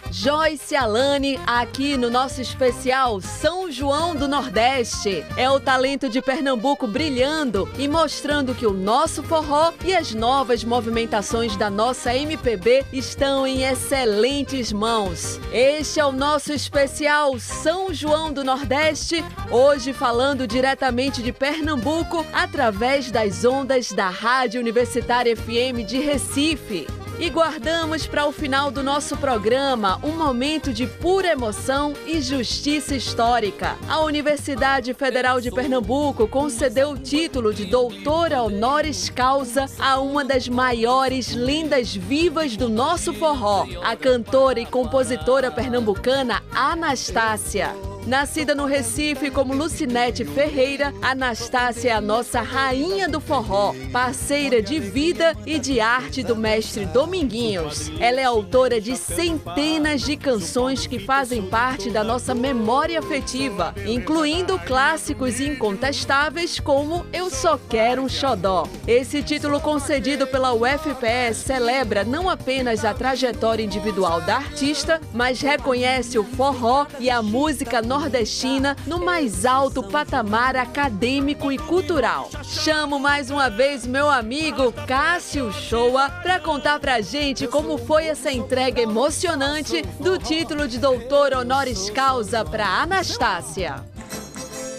Joyce Alane, aqui no nosso especial São João do Nordeste. É o talento de Pernambuco brilhando e mostrando que o nosso forró e as novas movimentações da nossa MPB estão em excelentes mãos. Este é o nosso especial São João do Nordeste, hoje falando diretamente de Pernambuco através das ondas da Rádio Universitária FM de Recife. E guardamos para o final do nosso programa um momento de pura emoção e justiça histórica. A Universidade Federal de Pernambuco concedeu o título de doutora honoris causa a uma das maiores lendas vivas do nosso forró, a cantora e compositora pernambucana Anastácia. Nascida no Recife como Lucinete Ferreira, Anastácia é a nossa rainha do forró, parceira de vida e de arte do mestre Dominguinhos. Ela é autora de centenas de canções que fazem parte da nossa memória afetiva, incluindo clássicos incontestáveis como Eu Só Quero um Xodó. Esse título concedido pela UFPE celebra não apenas a trajetória individual da artista, mas reconhece o forró e a música nordestina no mais alto patamar acadêmico e cultural. Chamo mais uma vez meu amigo Cássio Shoa para contar pra gente como foi essa entrega emocionante do título de doutor honoris causa para Anastácia.